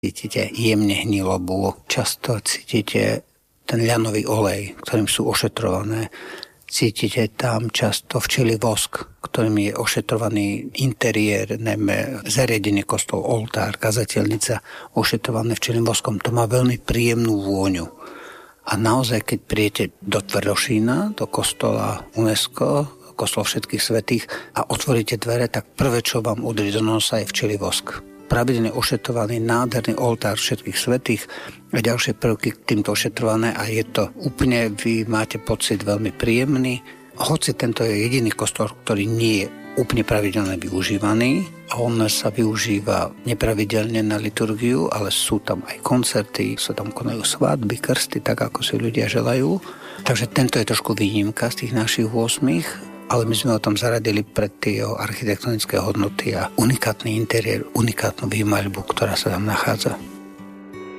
Cítite jemne hnilobu, často cítite ten ľanový olej, ktorým sú ošetrované. Cítite tam často včelí vosk, ktorým je ošetrovaný interiér, najmä zariadenie kostol, oltár, kazateľnica, ošetrované včelým voskom. To má veľmi príjemnú vôňu. A naozaj, keď prijete do Tvrdošína, do kostola UNESCO, kostol všetkých svätých a otvoríte dvere, tak prvé, čo vám udrie do nosa, je včelí vosk. Pravidelne ošetrovaný nádherný oltár všetkých svätých a ďalšie prvky k týmto ošetrované a je to úplne, vy máte pocit veľmi príjemný. Hoci tento je jediný kostol, ktorý nie je úplne pravidelne využívaný a on sa využíva nepravidelne na liturgiu, ale sú tam aj koncerty, sa tam konajú svadby, krsty, tak ako si ľudia želajú. Takže tento je trošku výnimka z tých našich 8, ale my sme ho tam zaradili pre tie architektonické hodnoty a unikátny interiér, unikátnu výmaľbu, ktorá sa tam nachádza.